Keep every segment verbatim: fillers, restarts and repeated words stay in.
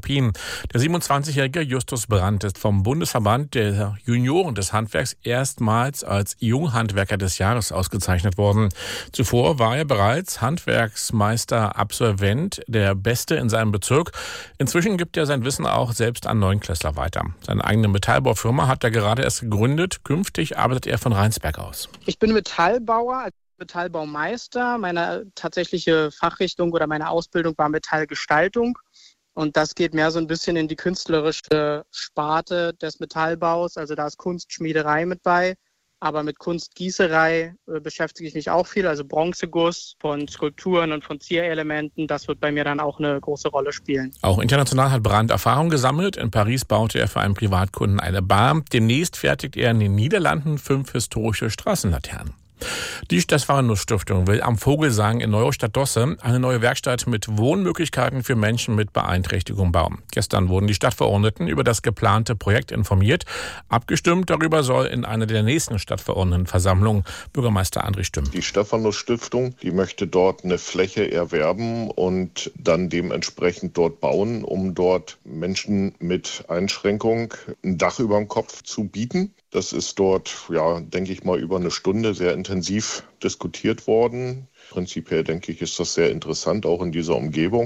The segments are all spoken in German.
Neuruppin. Der siebenundzwanzigjährige Justus Brandt ist vom Bundesverband der Junioren des Handwerks erstmals als Junghandwerker des Jahres ausgezeichnet worden. Zuvor war er bereits Handwerksmeister, Absolvent, der Beste in seinem Bezirk. Inzwischen gibt er sein Wissen auch selbst an Neunklässler weiter. Seine eigene Metallbaufirma hat er gerade erst gegründet. Künftig arbeitet er von Rheinsberg aus. Ich bin Metallbauer, Metallbaumeister. Meine tatsächliche Fachrichtung oder meine Ausbildung war Metallgestaltung. Und das geht mehr so ein bisschen in die künstlerische Sparte des Metallbaus. Also da ist Kunstschmiederei mit bei. Aber mit Kunstgießerei äh, beschäftige ich mich auch viel. Also Bronzeguss von Skulpturen und von Zierelementen. Das wird bei mir dann auch eine große Rolle spielen. Auch international hat Brandt Erfahrung gesammelt. In Paris baute er für einen Privatkunden eine Bar. Demnächst fertigt er in den Niederlanden fünf historische Straßenlaternen. Die Stephanus-Stiftung will am Vogelsang in Neustadt-Dosse eine neue Werkstatt mit Wohnmöglichkeiten für Menschen mit Beeinträchtigung bauen. Gestern wurden die Stadtverordneten über das geplante Projekt informiert. Abgestimmt darüber soll in einer der nächsten Stadtverordnetenversammlungen Bürgermeister André stimmen. Die Stephanus-Stiftung, die möchte dort eine Fläche erwerben und dann dementsprechend dort bauen, um dort Menschen mit Einschränkung ein Dach über dem Kopf zu bieten. Das ist dort, ja, denke ich mal, über eine Stunde sehr intensiv diskutiert worden. Prinzipiell, denke ich, ist das sehr interessant, auch in dieser Umgebung.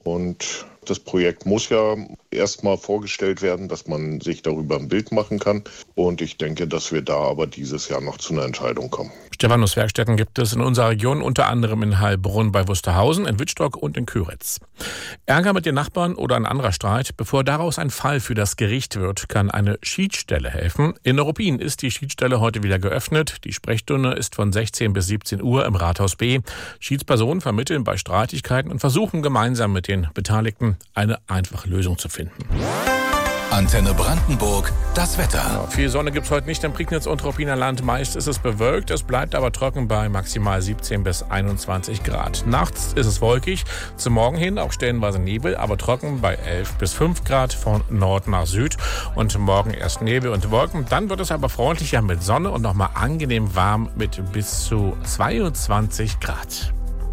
Und das Projekt muss ja erstmal vorgestellt werden, dass man sich darüber ein Bild machen kann. Und ich denke, dass wir da aber dieses Jahr noch zu einer Entscheidung kommen. Stephanus-Werkstätten gibt es in unserer Region unter anderem in Heilbronn bei Wusterhausen, in Wittstock und in Köritz. Ärger mit den Nachbarn oder ein anderer Streit, bevor daraus ein Fall für das Gericht wird, kann eine Schiedsstelle helfen. In Neuruppin ist die Schiedsstelle heute wieder geöffnet. Die Sprechstunde ist von sechzehn bis siebzehn Uhr im Rathaus B. Schiedspersonen vermitteln bei Streitigkeiten und versuchen gemeinsam mit den Beteiligten eine einfache Lösung zu finden. Antenne Brandenburg, das Wetter. Ja, viel Sonne gibt es heute nicht im Prignitz und Ruppiner Land. Meist ist es bewölkt, es bleibt aber trocken bei maximal siebzehn bis einundzwanzig Grad. Nachts ist es wolkig, zum Morgen hin auch stellenweise Nebel, aber trocken bei elf bis fünf Grad von Nord nach Süd. Und morgen erst Nebel und Wolken, dann wird es aber freundlicher mit Sonne und nochmal angenehm warm mit bis zu zweiundzwanzig Grad.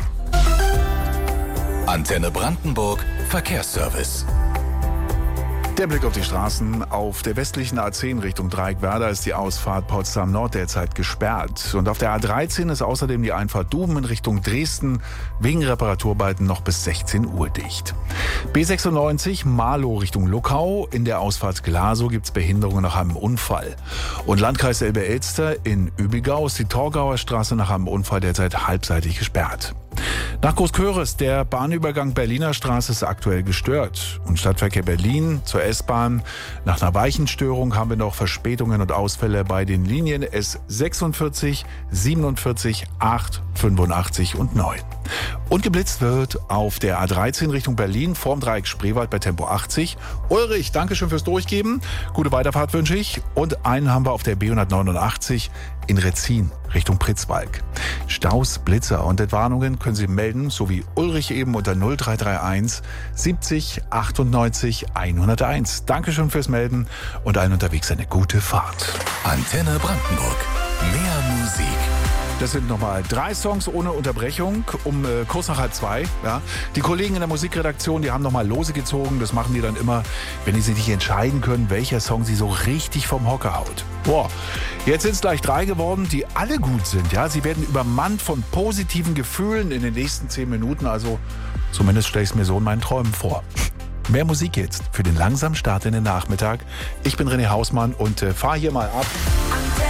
Antenne Brandenburg, Verkehrsservice. Der Blick auf die Straßen. Auf der westlichen A zehn Richtung Dreieckwerder ist die Ausfahrt Potsdam Nord derzeit gesperrt. Und auf der A dreizehn ist außerdem die Einfahrt Duben in Richtung Dresden wegen Reparaturarbeiten noch bis sechzehn Uhr dicht. B sechsundneunzig Marlow Richtung Luckau. In der Ausfahrt Glasow gibt es Behinderungen nach einem Unfall. Und Landkreis Elbe-Elster in Übigau ist die Torgauer Straße nach einem Unfall derzeit halbseitig gesperrt. Nach Großköris, der Bahnübergang Berliner Straße ist aktuell gestört. Und Stadtverkehr Berlin zur S-Bahn. Nach einer Weichenstörung haben wir noch Verspätungen und Ausfälle bei den Linien S sechsundvierzig, siebenundvierzig, acht, fünfundachtzig und neun. Und geblitzt wird auf der A dreizehn Richtung Berlin vorm Dreieck Spreewald bei Tempo achtzig. Ulrich, danke schön fürs Durchgeben. Gute Weiterfahrt wünsche ich. Und einen haben wir auf der B hundertneunundachtzig in Retzin Richtung Pritzwalk. Staus, Blitzer und Entwarnungen können Sie melden, so wie Ulrich eben unter null drei drei eins siebzig achtundneunzig hunderteins. Dankeschön fürs Melden und allen unterwegs eine gute Fahrt. Antenne Brandenburg. Mehr Musik. Das sind nochmal drei Songs ohne Unterbrechung um äh, kurz nach halb zwei. Ja. Die Kollegen in der Musikredaktion, die haben nochmal Lose gezogen. Das machen die dann immer, wenn die sich nicht entscheiden können, welcher Song sie so richtig vom Hocker haut. Boah, jetzt sind es gleich drei geworden, die alle gut sind. Ja, sie werden übermannt von positiven Gefühlen in den nächsten zehn Minuten. Also zumindest stelle ich es mir so in meinen Träumen vor. Mehr Musik jetzt für den langsamen Start in den Nachmittag. Ich bin René Hausmann und äh, fahre hier mal ab.